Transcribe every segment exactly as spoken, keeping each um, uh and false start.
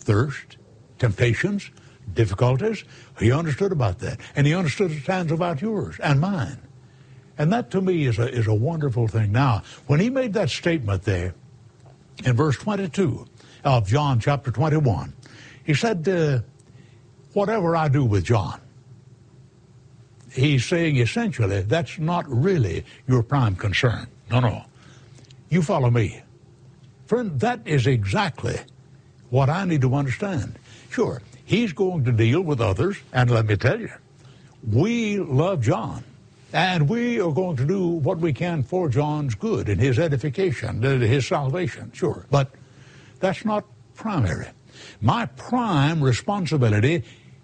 thirst, temptations, difficulties. He understood about that. And he understood at times about yours and mine. And that to me is a, is a wonderful thing. Now, when he made that statement there in verse twenty-two of John chapter twenty-one, he said, uh, whatever I do with John, he's saying essentially that's not really your prime concern. No, no. You follow me. Friend, that is exactly what I need to understand. Sure, he's going to deal with others, and let me tell you, we love John, and we are going to do what we can for John's good and his edification, his salvation, sure. But that's not primary. My prime responsibility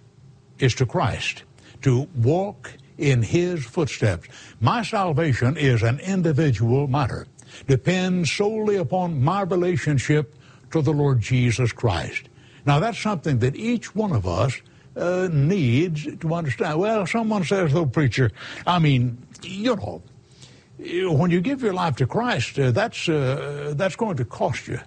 is to Christ, to walk in his footsteps. My salvation is an individual matter, depends solely upon my relationship to the Lord Jesus Christ. Now, that's something that each one of us uh, needs to understand. Well, someone says, though, preacher, I mean, you know, when you give your life to Christ, uh, that's uh, that's going to cost you.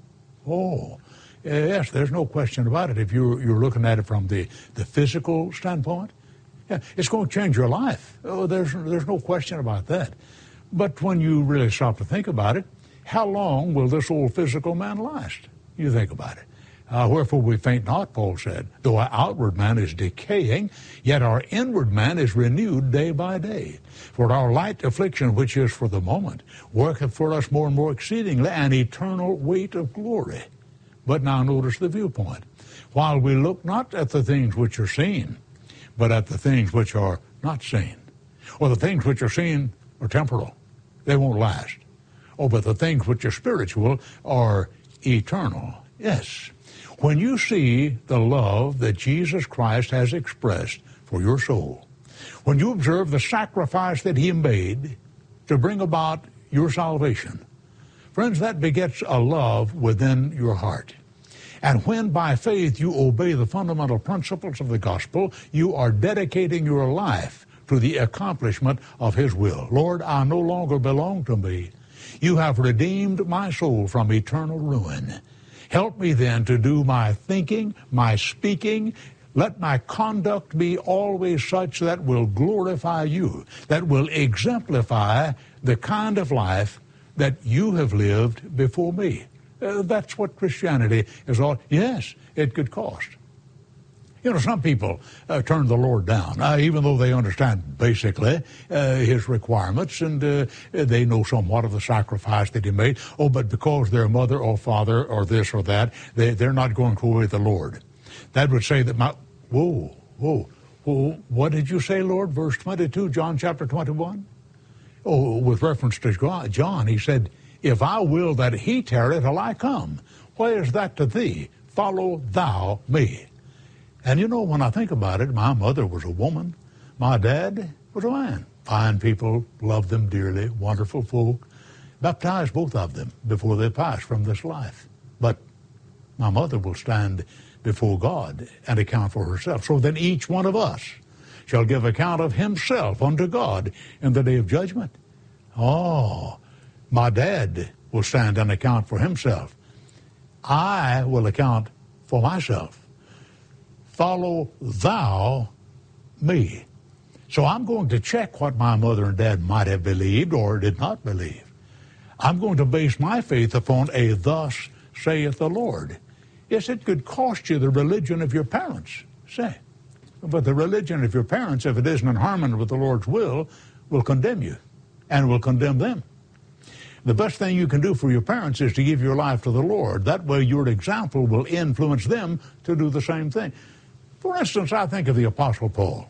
Oh, yes, there's no question about it. If you're, you're looking at it from the, the physical standpoint, yeah, it's going to change your life. Oh, there's there's no question about that. But when you really stop to think about it, how long will this old physical man last? You think about it. Uh, wherefore we faint not, Paul said, though our outward man is decaying, yet our inward man is renewed day by day. For our light affliction, which is for the moment, worketh for us more and more exceedingly an eternal weight of glory. But now notice the viewpoint. While we look not at the things which are seen, but at the things which are not seen. Or the things which are seen are temporal. They won't last. Oh, but the things which are spiritual are eternal. Yes. When you see the love that Jesus Christ has expressed for your soul, when you observe the sacrifice that he made to bring about your salvation, friends, that begets a love within your heart. And when by faith you obey the fundamental principles of the gospel, you are dedicating your life to the accomplishment of his will. Lord, I no longer belong to me. You have redeemed my soul from eternal ruin. Help me then to do my thinking, my speaking. Let my conduct be always such that will glorify you, that will exemplify the kind of life that you have lived before me. Uh, that's what Christianity is all. Yes, it could cost. You know, some people uh, turn the Lord down, uh, even though they understand basically uh, his requirements and uh, they know somewhat of the sacrifice that he made. Oh, but because their mother or father or this or that, they, they're not going to obey the Lord. That would say that my, whoa, whoa, whoa, what did you say, Lord? Verse twenty-two, John chapter twenty-one? Oh, with reference to John, he said, if I will that he tarry till I come, what is that to thee? Follow thou me. And you know, when I think about it, my mother was a woman. My dad was a man. Fine people, loved them dearly, wonderful folk. Baptized both of them before they passed from this life. But my mother will stand before God and account for herself. So then each one of us shall give account of himself unto God in the day of judgment. Oh, my dad will stand and account for himself. I will account for myself. Follow thou me. So I'm going to check what my mother and dad might have believed or did not believe. I'm going to base my faith upon a thus saith the Lord. Yes, it could cost you the religion of your parents, say. But the religion of your parents, if it isn't in harmony with the Lord's will, will condemn you and will condemn them. The best thing you can do for your parents is to give your life to the Lord. That way your example will influence them to do the same thing. For instance, I think of the Apostle Paul.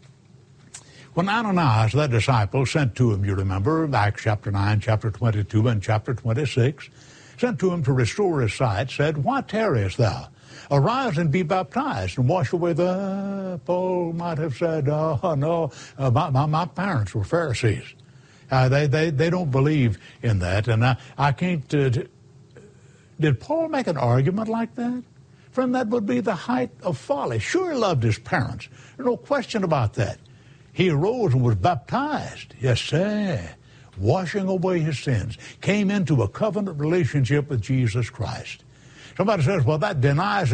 When Ananias, that disciple, sent to him, you remember, Acts chapter nine, chapter twenty-two, and chapter twenty-six, sent to him to restore his sight, said, why tarriest thou? Arise and be baptized and wash away the... Paul might have said, oh, no, uh, my, my, my parents were Pharisees. Uh, they, they, they don't believe in that, and I, I can't... Uh, t- did Paul make an argument like that? Friend, that would be the height of folly. Sure, he loved his parents. There's no question about that. He arose and was baptized. Yes, sir. Washing away his sins. Came into a covenant relationship with Jesus Christ. Somebody says, well, that denies